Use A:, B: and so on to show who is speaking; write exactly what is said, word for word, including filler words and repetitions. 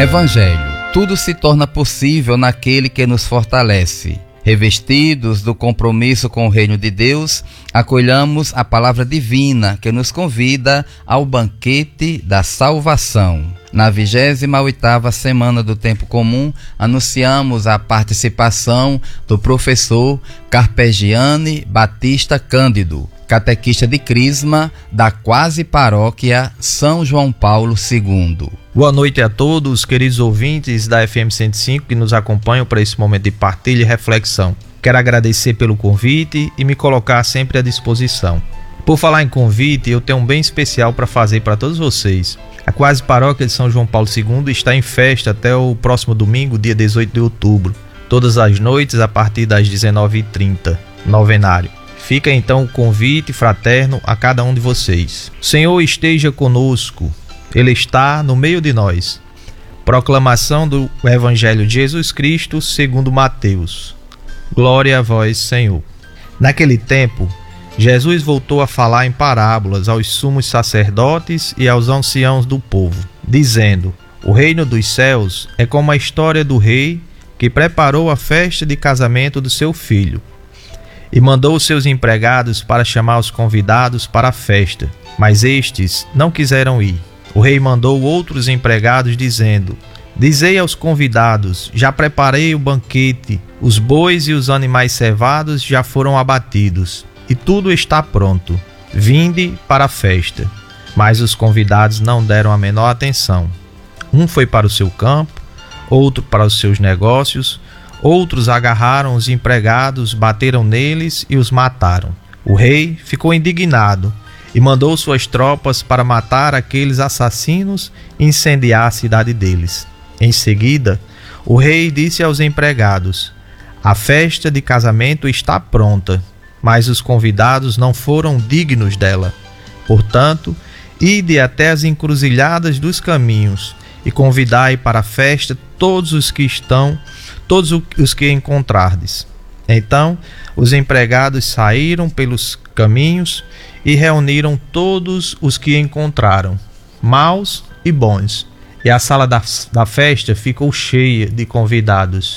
A: Evangelho. Tudo se torna possível naquele que nos fortalece. Revestidos do compromisso com o reino de Deus, acolhamos a palavra divina que nos convida ao banquete da salvação. Na vigésima oitava semana do Tempo Comum, anunciamos a participação do professor Carpegiani Batista Cândido, catequista de Crisma da quase paróquia São João Paulo segundo.
B: Boa noite a todos, queridos ouvintes da F M cento e cinco que nos acompanham para esse momento de partilha e reflexão. Quero agradecer pelo convite e me colocar sempre à disposição. Por falar em convite, eu tenho um bem especial para fazer para todos vocês. A quase paróquia de São João Paulo segundo está em festa até o próximo domingo, dia dezoito de outubro, todas as noites a partir das dezenove e trinta, novenário. Fica então o convite fraterno a cada um de vocês. O Senhor esteja conosco, Ele está no meio de nós. Proclamação do Evangelho de Jesus Cristo segundo Mateus. Glória a vós, Senhor. Naquele tempo, Jesus voltou a falar em parábolas aos sumos sacerdotes e aos anciãos do povo, dizendo: o reino dos céus é como a história do rei que preparou a festa de casamento do seu filho e mandou os seus empregados para chamar os convidados para a festa, mas estes não quiseram ir. O rei mandou outros empregados dizendo: dizei aos convidados, já preparei o banquete, os bois e os animais cevados já foram abatidos, e tudo está pronto. Vinde para a festa. Mas os convidados não deram a menor atenção. Um foi para o seu campo, outro para os seus negócios, outros agarraram os empregados, bateram neles e os mataram. O rei ficou indignado e mandou suas tropas para matar aqueles assassinos e incendiar a cidade deles. Em seguida, o rei disse aos empregados: a festa de casamento está pronta, mas os convidados não foram dignos dela. Portanto, ide até as encruzilhadas dos caminhos e convidai para a festa todos os que estão, todos os que encontrardes. Então, os empregados saíram pelos caminhos e reuniram todos os que encontraram, maus e bons, e a sala da, da festa ficou cheia de convidados.